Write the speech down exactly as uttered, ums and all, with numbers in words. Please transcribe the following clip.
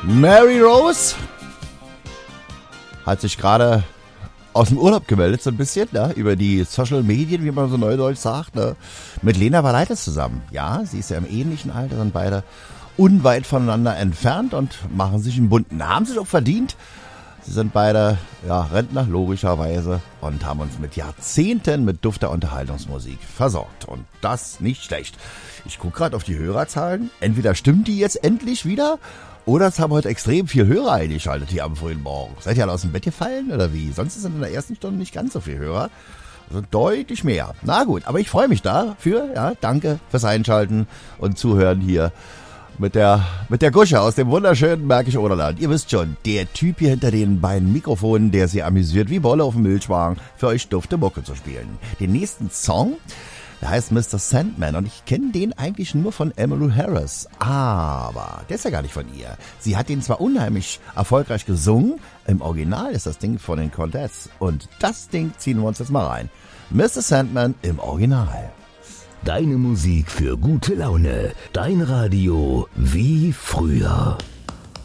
Mary Rose hat sich gerade aus dem Urlaub gemeldet, so ein bisschen, ne? Über die Social Medien, wie man so neudeutsch sagt, ne? Mit Lena Valaitis zusammen. Ja, sie ist ja im ähnlichen Alter, sind beide unweit voneinander entfernt und machen sich einen bunten Namen, sich auch verdient. Sie sind beide ja, Rentner, logischerweise, und haben uns mit Jahrzehnten mit Duft der Unterhaltungsmusik versorgt. Und das nicht schlecht. Ich gucke gerade auf die Hörerzahlen. Entweder stimmt die jetzt endlich wieder, oder es haben heute extrem viel Hörer eingeschaltet hier am frühen Morgen. Seid ihr alle aus dem Bett gefallen oder wie? Sonst sind in der ersten Stunde nicht ganz so viele Hörer. Also deutlich mehr. Na gut, aber ich freue mich dafür. Ja, danke fürs Einschalten und Zuhören hier mit der mit der Gusche aus dem wunderschönen Märkisch Oderland. Ihr wisst schon, der Typ hier hinter den beiden Mikrofonen, der sie amüsiert wie Bolle auf dem Milchwagen, für euch dufte Mucke zu spielen. Den nächsten Song, der heißt Mister Sandman und ich kenne den eigentlich nur von Emmylou Harris. Aber der ist ja gar nicht von ihr. Sie hat den zwar unheimlich erfolgreich gesungen, im Original ist das Ding von den Cordettes. Und das Ding ziehen wir uns jetzt mal rein. Mister Sandman im Original. Deine Musik für gute Laune. Dein Radio wie früher.